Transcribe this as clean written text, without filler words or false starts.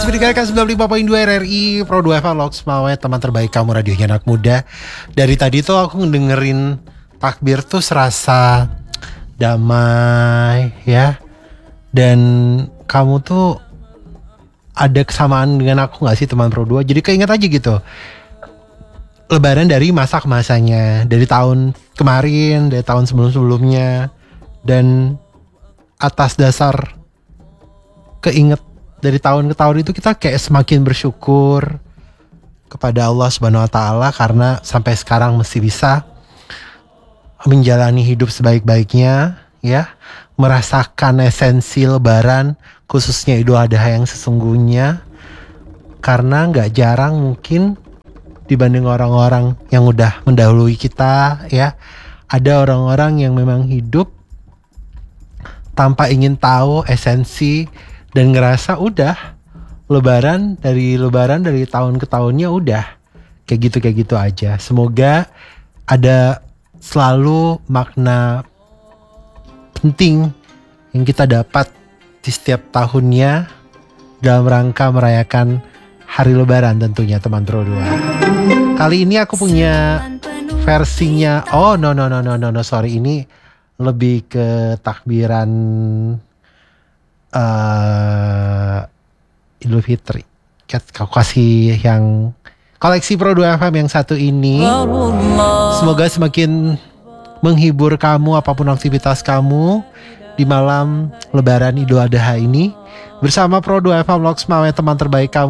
Pendengarkan 95.2 RRI Pro 2 Eva Logs Mawet, teman terbaik kamu, radionya anak muda. Dari tadi tuh aku ngedengerin takbir tuh serasa damai ya. Dan kamu tuh ada kesamaan dengan aku gak sih teman Pro 2? Jadi keinget aja gitu Lebaran dari masa ke masanya, dari tahun kemarin, dari tahun sebelum-sebelumnya. Dan atas dasar keinget dari tahun ke tahun itu kita kayak semakin bersyukur kepada Allah Subhanahu wa taala karena sampai sekarang masih bisa menjalani hidup sebaik-baiknya ya, merasakan esensi lebaran khususnya Idul Adha yang sesungguhnya. Karena enggak jarang mungkin dibanding orang-orang yang udah mendahului kita ya, ada orang-orang yang memang hidup tanpa ingin tahu esensi dan ngerasa udah lebaran dari tahun ke tahunnya udah kayak gitu aja. Semoga ada selalu makna penting yang kita dapat di setiap tahunnya dalam rangka merayakan hari lebaran tentunya teman Pro 2. Kali ini aku punya versinya sorry, ini lebih ke takbiran Idul Fitri. Aku kasih yang koleksi Pro 2 FM yang satu ini. Semoga semakin menghibur kamu apapun aktivitas kamu di malam Lebaran Idul Adha ini. Bersama Pro 2 FM Logs Mawet, teman terbaik kamu.